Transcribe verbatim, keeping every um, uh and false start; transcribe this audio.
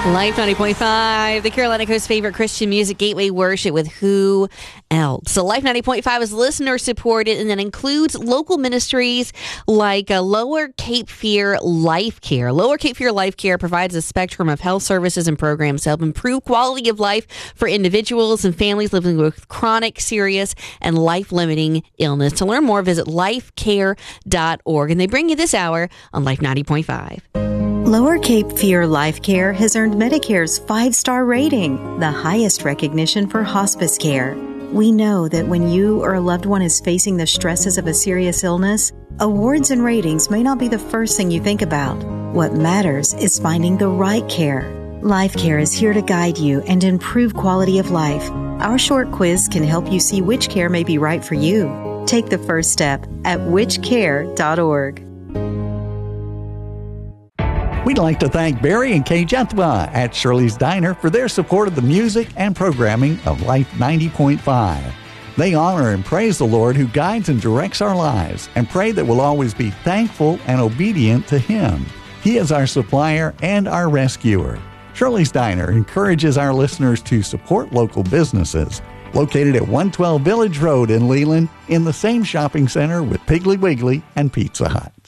Life ninety point five, the Carolina Coast's favorite Christian music gateway worship with Who Else. So Life ninety point five is listener supported and that includes local ministries like uh, Lower Cape Fear Life Care. Lower Cape Fear Life Care provides a spectrum of health services and programs to help improve quality of life for individuals and families living with chronic, serious, and life-limiting illness. To learn more, visit life care dot org. And they bring you this hour on Life ninety point five. Lower Cape Fear Life Care has earned Medicare's five-star rating, the highest recognition for hospice care. We know that when you or a loved one is facing the stresses of a serious illness, awards and ratings may not be the first thing you think about. What matters is finding the right care. Life Care is here to guide you and improve quality of life. Our short quiz can help you see which care may be right for you. Take the first step at which care dot org. We'd like to thank Barry and Kay Jethwa at Shirley's Diner for their support of the music and programming of Life ninety point five. They honor and praise the Lord who guides and directs our lives and pray that we'll always be thankful and obedient to Him. He is our supplier and our rescuer. Shirley's Diner encourages our listeners to support local businesses. Located at one twelve Village Road in Leland, in the same shopping center with Piggly Wiggly and Pizza Hut.